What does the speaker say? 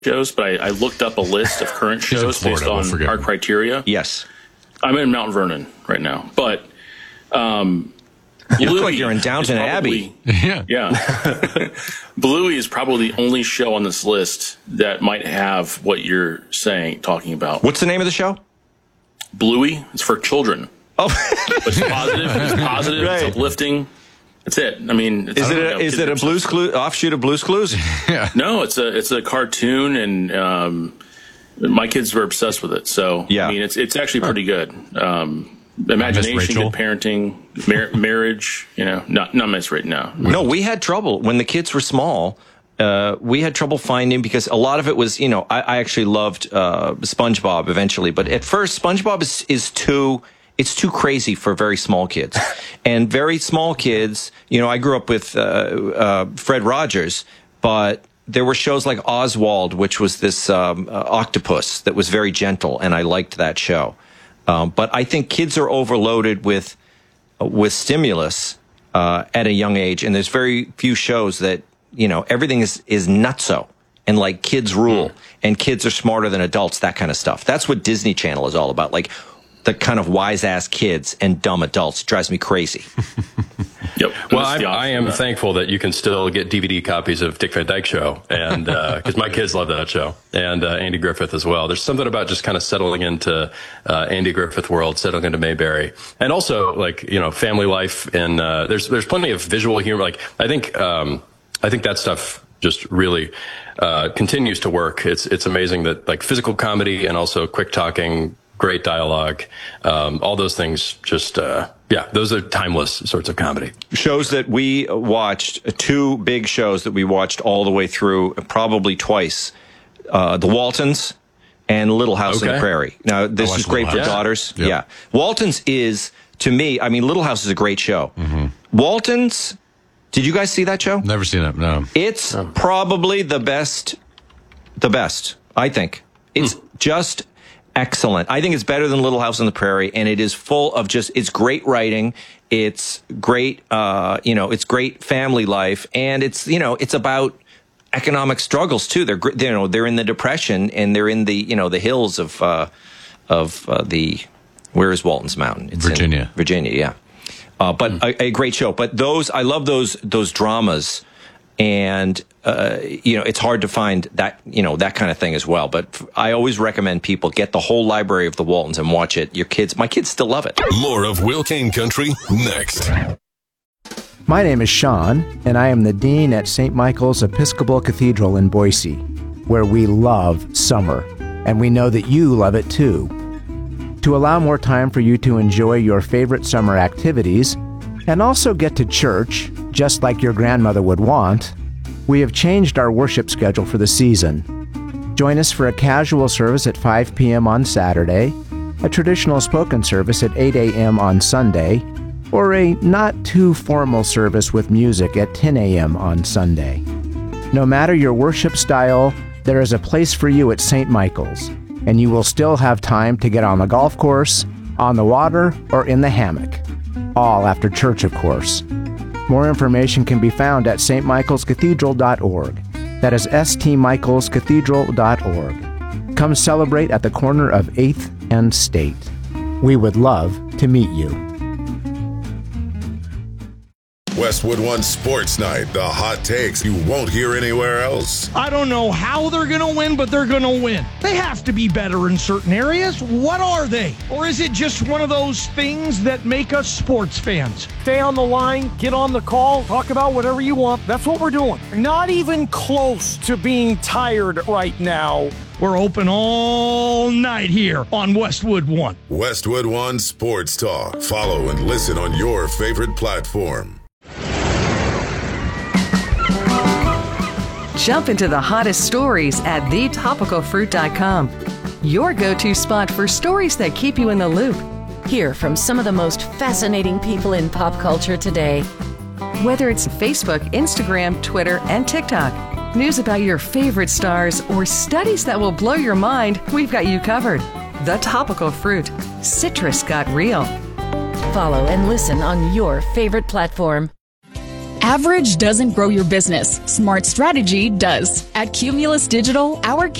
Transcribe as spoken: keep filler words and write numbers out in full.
shows, but I, I looked up a list of current shows Florida, based on we'll our criteria. Yes. I'm in Mount Vernon right now, but um, you look like you're in Downton probably, Abbey. Yeah. Yeah. Bluey is probably the only show on this list that might have what you're saying, talking about. What's the name of the show? Bluey. It's for children. Oh. But it's positive. It's positive. Right. It's uplifting. That's it. I mean, it's, is it know, a, is it a Blue's Clues offshoot of Blue's Clues? Yeah. No, it's a it's a cartoon, and um, my kids were obsessed with it. So yeah. I mean, it's it's actually pretty good. Um, imagination, good parenting, mar- marriage. You know, not not Miss right now. No, we had trouble when the kids were small. Uh, we had trouble finding because a lot of it was, you know, I, I actually loved uh, SpongeBob eventually, but at first SpongeBob is is too. It's too crazy for very small kids. And very small kids, you know, I grew up with uh, uh, Fred Rogers, but there were shows like Oswald, which was this um, uh, octopus that was very gentle, and I liked that show. Um, but I think kids are overloaded with uh, with stimulus uh, at a young age, and there's very few shows that, you know, everything is, is nutso. And like kids rule, mm. and kids are smarter than adults, that kind of stuff. That's what Disney Channel is all about. Like, the kind of wise-ass kids and dumb adults. It drives me crazy. Yep. Well, I'm, I am that. thankful that you can still get D V D copies of Dick Van Dyke Show, and because uh, my kids love that show, and uh, Andy Griffith as well. There's something about just kind of settling into uh, Andy Griffith world, settling into Mayberry, and also like you know family life. And uh, there's there's plenty of visual humor. Like I think um, I think that stuff just really uh, continues to work. It's it's amazing that like physical comedy and also quick talking. Great dialogue, um, all those things. Just uh, yeah, those are timeless sorts of comedy. Shows that we watched, two big shows that we watched all the way through, probably twice. Uh, the Waltons and Little House okay. on the Prairie. Now this is great for yeah. daughters. Yep. Yeah, Waltons is to me. I mean, Little House is a great show. Mm-hmm. Waltons. Did you guys see that show? Never seen it. No. It's no. probably the best. The best, I think. It's hmm. just. Excellent. I think it's better than Little House on the Prairie, and it is full of just, it's great writing. It's great, uh, you know, it's great family life. And it's, you know, it's about economic struggles too. They're, you know, they're in the Depression and they're in the, you know, the hills of, uh, of, uh, the, where is Walton's Mountain? It's Virginia. In Virginia. Yeah. Uh, but mm. a, a great show. But those, I love those, those dramas. And, uh, you know, it's hard to find that, you know, that kind of thing as well. But I always recommend people get the whole library of the Waltons and watch it. Your kids, my kids still love it. More of Will Kane Country next. My name is Sean, and I am the Dean at Saint Michael's Episcopal Cathedral in Boise, where we love summer, and we know that you love it too. To allow more time for you to enjoy your favorite summer activities, and also get to church, just like your grandmother would want, we have changed our worship schedule for the season. Join us for a casual service at five p.m. on Saturday, a traditional spoken service at eight a.m. on Sunday, or a not-too-formal service with music at ten a.m. on Sunday. No matter your worship style, there is a place for you at Saint Michael's, and you will still have time to get on the golf course, on the water, or in the hammock. All after church, of course. More information can be found at s t michaels cathedral dot org. That is s t michaels cathedral dot org. Come celebrate at the corner of eighth and State. We would love to meet you. Westwood One Sports Night, the hot takes you won't hear anywhere else. I don't know how they're going to win, but they're going to win. They have to be better in certain areas. What are they? Or is it just one of those things that make us sports fans? Stay on the line, get on the call, talk about whatever you want. That's what we're doing. Not even close to being tired right now. We're open all night here on Westwood One. Westwood One Sports Talk. Follow and listen on your favorite platform. Jump into the hottest stories at the topical fruit dot com. Your go-to spot for stories that keep you in the loop. Hear from some of the most fascinating people in pop culture today. Whether it's Facebook, Instagram, Twitter, and TikTok, news about your favorite stars, or studies that will blow your mind, we've got you covered. The Topical Fruit. Citrus got real. Follow and listen on your favorite platform. Average doesn't grow your business. Smart strategy does. At Cumulus Digital, our